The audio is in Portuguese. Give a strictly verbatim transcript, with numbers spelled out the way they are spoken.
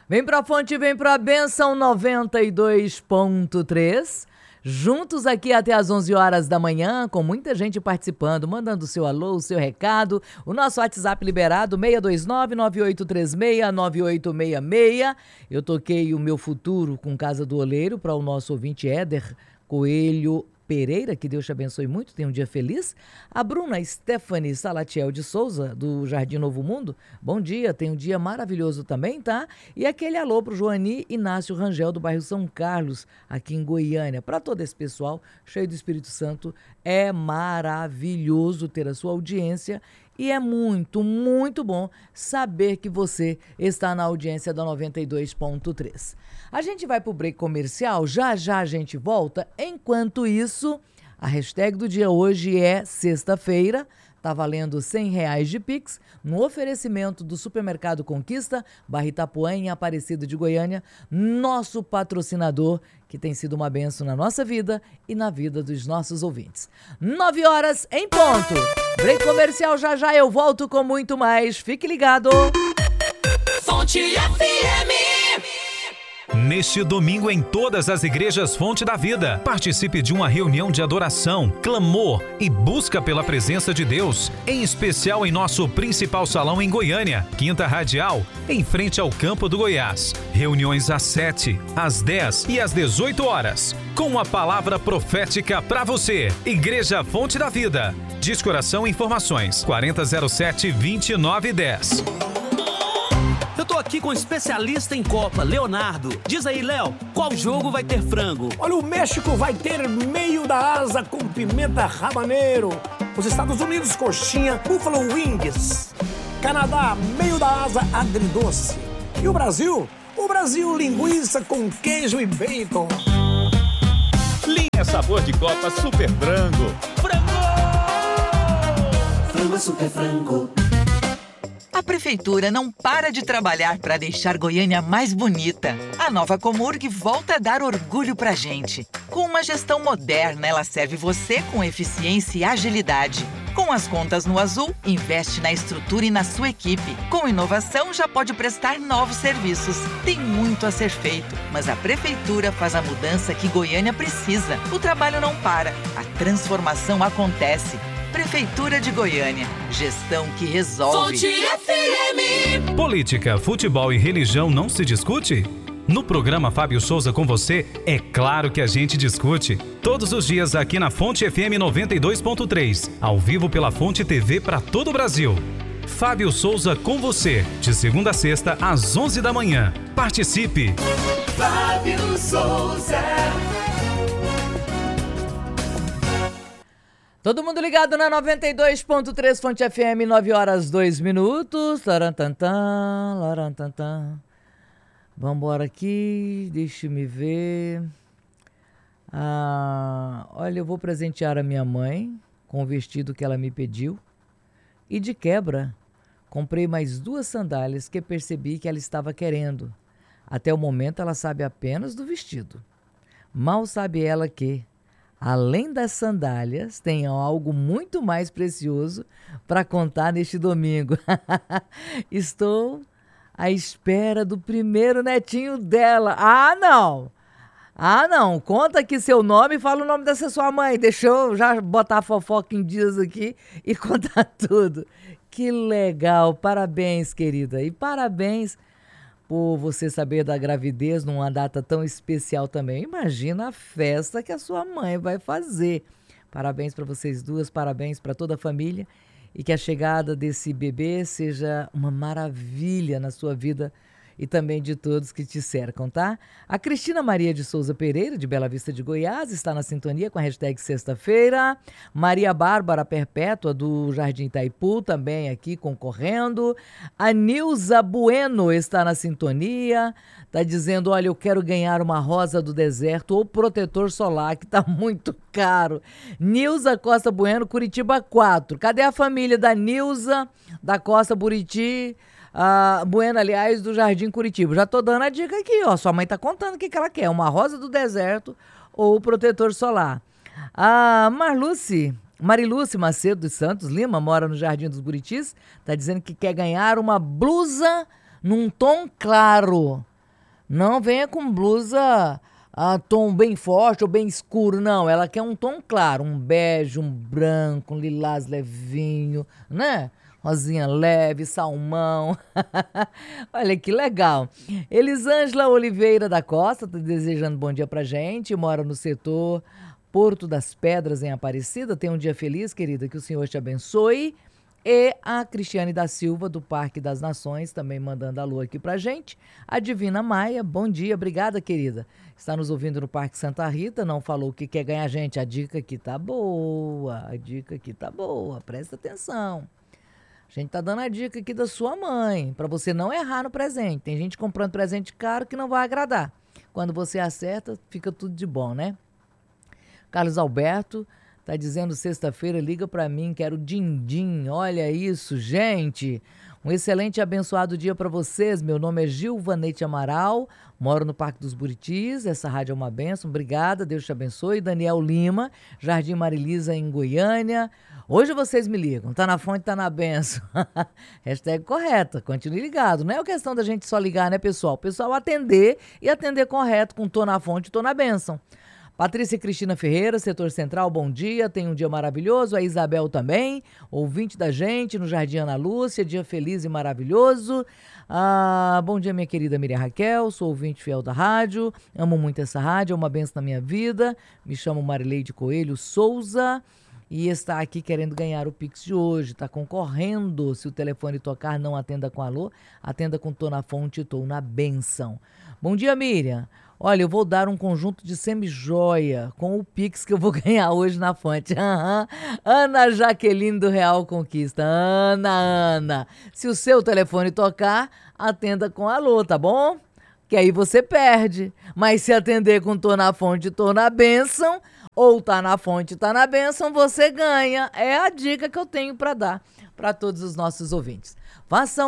Vem pra fonte, vem pra bênção noventa e dois ponto três. Juntos aqui até às onze horas da manhã, com muita gente participando, mandando o seu alô, o seu recado. O nosso WhatsApp liberado, seis dois nove, nove oito três seis, nove oito seis seis. Eu toquei o meu futuro com Casa do Oleiro para o nosso ouvinte Éder Coelho Pereira, que Deus te abençoe muito, tenha um dia feliz. A Bruna Stephanie Salatiel de Souza, do Jardim Novo Mundo, bom dia, tem um dia maravilhoso também, tá? E aquele alô pro Joani Inácio Rangel, do bairro São Carlos, aqui em Goiânia. Para todo esse pessoal, cheio do Espírito Santo, é maravilhoso ter a sua audiência e é muito, muito bom saber que você está na audiência da noventa e dois ponto três. A gente vai para o break comercial, já já a gente volta. Enquanto isso, a hashtag do dia hoje é sexta-feira, tá valendo cem reais de Pix, no oferecimento do Supermercado Conquista, Barra Itapuã, em Aparecida de Goiânia, nosso patrocinador, que tem sido uma bênção na nossa vida e na vida dos nossos ouvintes. Nove horas em ponto. Break comercial, já já eu volto com muito mais. Fique ligado. Fonte F M. Neste domingo, em todas as igrejas Fonte da Vida, participe de uma reunião de adoração, clamor e busca pela presença de Deus, em especial em nosso principal salão em Goiânia, Quinta Radial, em frente ao Campo do Goiás. Reuniões às sete, às dez e às dezoito horas, com uma palavra profética para você. Igreja Fonte da Vida. Descoração e informações quarenta zero sete, vinte e nove dez. Eu tô aqui com o especialista em Copa, Leonardo. Diz aí, Léo, qual jogo vai ter frango? Olha, o México vai ter meio da asa com pimenta habanero. Os Estados Unidos, coxinha, buffalo wings. Canadá, meio da asa agridoce. E o Brasil? O Brasil, linguiça com queijo e bacon. Linha sabor de Copa Super Frango. Frango! Frango Super Frango. A Prefeitura não para de trabalhar para deixar Goiânia mais bonita. A nova Comurg volta a dar orgulho pra gente. Com uma gestão moderna, ela serve você com eficiência e agilidade. Com as contas no azul, investe na estrutura e na sua equipe. Com inovação, já pode prestar novos serviços. Tem muito a ser feito, mas a Prefeitura faz a mudança que Goiânia precisa. O trabalho não para, a transformação acontece. Prefeitura de Goiânia. Gestão que resolve. Fonte F M. Política, futebol e religião não se discute? No programa Fábio Souza com você, é claro que a gente discute. Todos os dias aqui na Fonte F M noventa e dois ponto três, ao vivo pela Fonte T V para todo o Brasil. Fábio Souza com você, de segunda a sexta, às onze da manhã. Participe! Fábio Souza. Todo mundo ligado na noventa e dois ponto três, Fonte F M, nove horas, dois minutos. Larantantã, larantantã. Vambora aqui, deixa me ver. Ah, olha, eu vou presentear a minha mãe com o vestido que ela me pediu. E de quebra, comprei mais duas sandálias que percebi que ela estava querendo. Até o momento ela sabe apenas do vestido. Mal sabe ela que, além das sandálias, tem algo muito mais precioso para contar neste domingo. Estou à espera do primeiro netinho dela. Ah, não! Ah, não! Conta aqui seu nome e fala o nome dessa sua mãe. Deixa eu já botar a fofoca em dias aqui e contar tudo. Que legal! Parabéns, querida. E parabéns por você saber da gravidez numa data tão especial também. Imagina a festa que a sua mãe vai fazer. Parabéns para vocês duas, parabéns para toda a família e que a chegada desse bebê seja uma maravilha na sua vida e também de todos que te cercam, tá? A Cristina Maria de Souza Pereira, de Bela Vista de Goiás, está na sintonia com a hashtag sexta-feira. Maria Bárbara Perpétua, do Jardim Itaipu, também aqui concorrendo. A Nilza Bueno está na sintonia, está dizendo, olha, eu quero ganhar uma rosa do deserto ou protetor solar, que está muito caro. Nilza Costa Bueno, Curitiba quatro. Cadê a família da Nilza, da Costa Buriti? A Bueno, aliás, do Jardim Curitiba. Já tô dando a dica aqui, ó. Sua mãe tá contando o que, que ela quer. Uma rosa do deserto ou protetor solar. A Marluce, Mariluce Macedo dos Santos Lima, mora no Jardim dos Buritis. Tá dizendo que quer ganhar uma blusa num tom claro. Não venha com blusa a tom bem forte ou bem escuro, não. Ela quer um tom claro, um bege, um branco, um lilás levinho, né? Rosinha leve, salmão. Olha que legal. Elisângela Oliveira da Costa tá desejando bom dia pra gente. Mora no setor Porto das Pedras, em Aparecida. Tem um dia feliz, querida, que o Senhor te abençoe. E a Cristiane da Silva, do Parque das Nações, também mandando alô aqui pra gente. A Divina Maia, bom dia, obrigada, querida. Está nos ouvindo no Parque Santa Rita, não falou que quer ganhar, gente. A dica aqui tá boa, a dica aqui tá boa, presta atenção. A gente tá dando a dica aqui da sua mãe, pra você não errar no presente. Tem gente comprando presente caro que não vai agradar. Quando você acerta, fica tudo de bom, né? Carlos Alberto tá dizendo sexta-feira, liga pra mim, quero din-din. Olha isso, gente. Um excelente e abençoado dia pra vocês. Meu nome é Gilvanete Amaral, moro no Parque dos Buritis. Essa rádio é uma bênção, obrigada, Deus te abençoe. Daniel Lima, Jardim Marilisa, em Goiânia. Hoje vocês me ligam, tá na fonte, tá na benção. Hashtag correta, continue ligado. Não é questão da gente só ligar, né, pessoal? O pessoal atender e atender correto com tô na fonte, tô na benção. Patrícia Cristina Ferreira, Setor Central, bom dia, tem um dia maravilhoso. A Isabel também, ouvinte da gente no Jardim Ana Lúcia, dia feliz e maravilhoso. Ah, bom dia, minha querida Miriam Raquel, sou ouvinte fiel da rádio, amo muito essa rádio, é uma benção na minha vida. Me chamo Marileide Coelho Souza e está aqui querendo ganhar o Pix de hoje, está concorrendo. Se o telefone tocar, não atenda com alô, atenda com tô na fonte, tô na benção. Bom dia, Miriam. Olha, eu vou dar um conjunto de semi-joia com o Pix que eu vou ganhar hoje na fonte. Uhum. Ana Jaqueline do Real Conquista. Ana, Ana. Se o seu telefone tocar, atenda com alô, tá bom? Que aí você perde. Mas se atender com tô na fonte, tô na bênção, ou tá na fonte, tá na bênção, você ganha. É a dica que eu tenho para dar para todos os nossos ouvintes. Façam